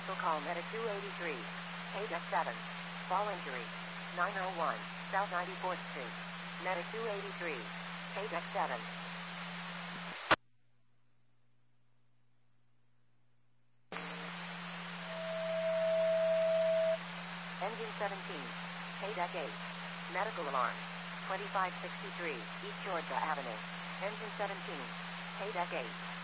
Vehicle call Medic 283. KDEC 7. Fall injury. 901 South 94th Street. Medic 283. KDEC 7. Engine 17. KDEC 8. Medical alarm. 2563 East Georgia Avenue. Engine 17. KDEC 8.